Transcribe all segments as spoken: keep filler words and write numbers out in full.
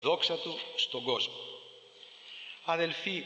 δόξα Του στον κόσμο. Αδελφοί,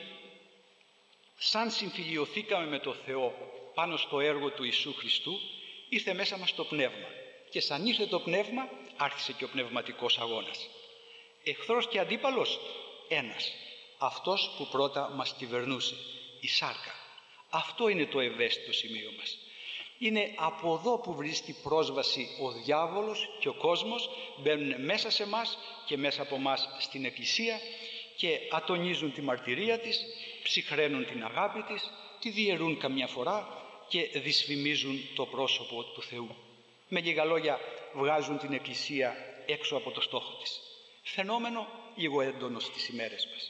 σαν συμφιλιωθήκαμε με το Θεό πάνω στο έργο του Ιησού Χριστού, ήρθε μέσα μας το Πνεύμα. Και σαν ήρθε το Πνεύμα, άρχισε και ο πνευματικός αγώνας. Εχθρός και αντίπαλος, ένας. Αυτός που πρώτα μας κυβερνούσε, η σάρκα. Αυτό είναι το ευαίσθητο σημείο μας. Είναι από εδώ που βρίσκει πρόσβαση ο διάβολος και ο κόσμος, μπαίνουν μέσα σε μας και μέσα από μας στην Εκκλησία και ατονίζουν τη μαρτυρία της, ψυχραίνουν την αγάπη της, τη διαιρούν καμιά φορά και δυσφημίζουν το πρόσωπο του Θεού. Με λίγα λόγια, βγάζουν την Εκκλησία έξω από το στόχο της. Φαινόμενο λίγο έντονο στις ημέρες μας.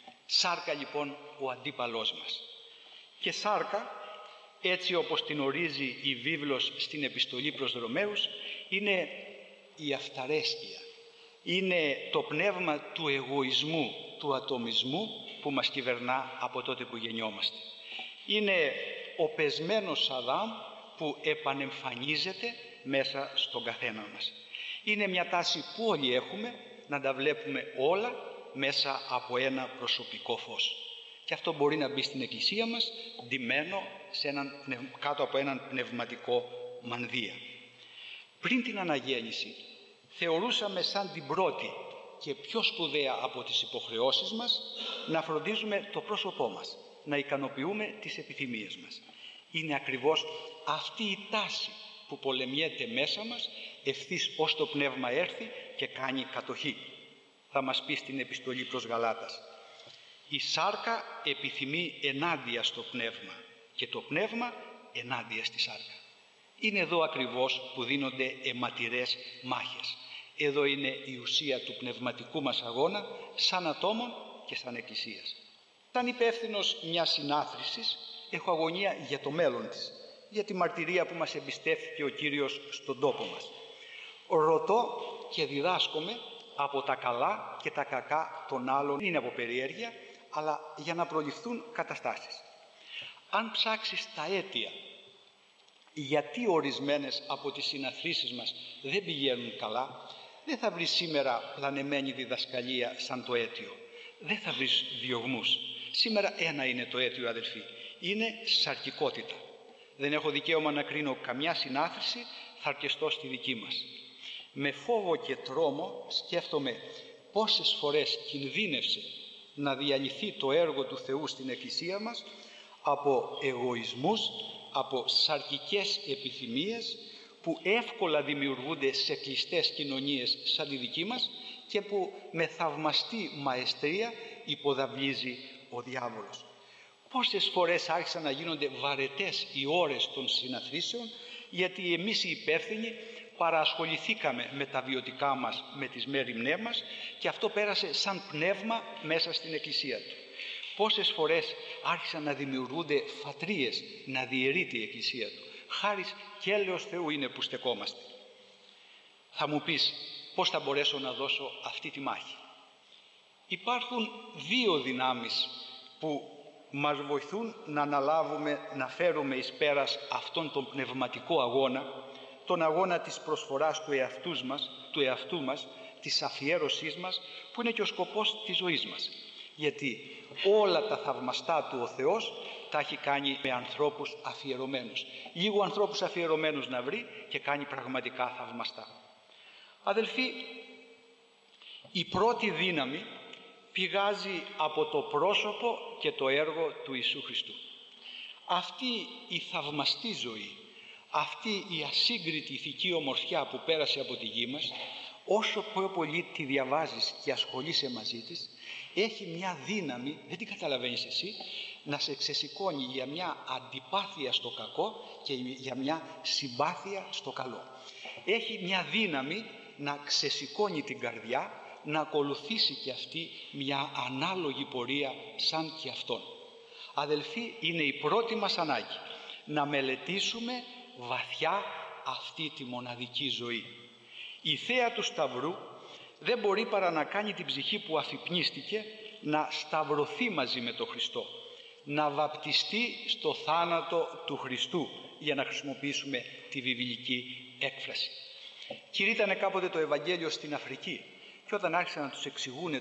Σάρκα λοιπόν ο αντίπαλός μας. Και σάρκα, έτσι όπως την ορίζει η βίβλος στην επιστολή προς Ρωμαίους, είναι η αυταρέσκεια. Είναι το πνεύμα του εγωισμού, του ατομισμού που μας κυβερνά από τότε που γεννιόμαστε. Είναι ο πεσμένος Αδάμ που επανεμφανίζεται μέσα στον καθένα μας. Είναι μια τάση που όλοι έχουμε να τα βλέπουμε όλα μέσα από ένα προσωπικό φως. Και αυτό μπορεί να μπει στην Εκκλησία μας ντυμένο σε έναν, κάτω από έναν πνευματικό μανδύα. Πριν την Αναγέννηση θεωρούσαμε σαν την πρώτη και πιο σπουδαία από τις υποχρεώσεις μας να φροντίζουμε το πρόσωπό μας, να ικανοποιούμε τις επιθυμίες μας. Είναι ακριβώς αυτή η τάση που πολεμιέται μέσα μας ευθύς ως το πνεύμα έρθει και κάνει κατοχή. Θα μας πει στην επιστολή προς Γαλάτας: η σάρκα επιθυμεί ενάντια στο πνεύμα και το πνεύμα ενάντια στη σάρκα. Είναι εδώ ακριβώς που δίνονται αιματηρές μάχες. Εδώ είναι η ουσία του πνευματικού μας αγώνα σαν ατόμων και σαν Εκκλησίας. Σαν υπεύθυνος μιας συνάθρησης έχω αγωνία για το μέλλον της, για τη μαρτυρία που μας εμπιστεύθηκε ο Κύριος στον τόπο μας. Ρωτώ και διδάσκομαι από τα καλά και τα κακά των άλλων, είναι από περιέργεια, αλλά για να προληφθούν καταστάσεις. Αν ψάξεις τα αίτια γιατί ορισμένες από τις συναθρήσεις μας δεν πηγαίνουν καλά, δεν θα βρεις σήμερα πλανεμένη διδασκαλία σαν το αίτιο. Δεν θα βρεις διωγμούς. Σήμερα ένα είναι το αίτιο, αδελφοί. Είναι σαρκικότητα. Δεν έχω δικαίωμα να κρίνω καμιά συνάθρηση, θα αρκεστώ στη δική μας. Με φόβο και τρόμο σκέφτομαι πόσες φορές κινδύνευσε να διαλυθεί το έργο του Θεού στην Εκκλησία μας από εγωισμούς, από σαρκικές επιθυμίες που εύκολα δημιουργούνται σε κλειστές κοινωνίες σαν τη δική μας και που με θαυμαστή μαεστρία υποδαβλίζει ο διάβολος. Πόσες φορές άρχισαν να γίνονται βαρετές οι ώρες των συναθρήσεων γιατί εμείς οι υπεύθυνοι παρασχοληθήκαμε με τα βιωτικά μας, με τις μέριμνές μας και αυτό πέρασε σαν πνεύμα μέσα στην Εκκλησία του. Πόσες φορές άρχισαν να δημιουργούνται φατρίες, να διαιρείται η Εκκλησία του. Χάρις και έλεος Θεού είναι που στεκόμαστε. Θα μου πεις πώς θα μπορέσω να δώσω αυτή τη μάχη. Υπάρχουν δύο δυνάμεις που μας βοηθούν να αναλάβουμε, να φέρουμε εις πέρας αυτόν τον πνευματικό αγώνα, τον αγώνα της προσφοράς του εαυτού μας, του εαυτού μας, της αφιέρωσής μας, που είναι και ο σκοπός της ζωής μας. Γιατί όλα τα θαυμαστά του ο Θεός τα έχει κάνει με ανθρώπους αφιερωμένους. Λίγο ανθρώπους αφιερωμένους να βρει και κάνει πραγματικά θαυμαστά. Αδελφοί, η πρώτη δύναμη πηγάζει από το πρόσωπο και το έργο του Ιησού Χριστού. Αυτή η θαυμαστή ζωή, αυτή η ασύγκριτη ηθική ομορφιά που πέρασε από τη γη μας, όσο πιο πολύ τη διαβάζεις και ασχολείσαι μαζί της, έχει μια δύναμη, δεν την καταλαβαίνεις εσύ, να σε ξεσηκώνει για μια αντιπάθεια στο κακό και για μια συμπάθεια στο καλό. Έχει μια δύναμη να ξεσηκώνει την καρδιά, να ακολουθήσει και αυτή μια ανάλογη πορεία σαν και αυτόν. Αδελφοί, είναι η πρώτη μας ανάγκη να μελετήσουμε βαθιά αυτή τη μοναδική ζωή. Η θέα του Σταυρού δεν μπορεί παρά να κάνει την ψυχή που αφυπνίστηκε να σταυρωθεί μαζί με τον Χριστό, να βαπτιστεί στο θάνατο του Χριστού, για να χρησιμοποιήσουμε τη βιβλική έκφραση. Κηρύττανε κάποτε το Ευαγγέλιο στην Αφρική και όταν άρχισαν να τους εξηγούν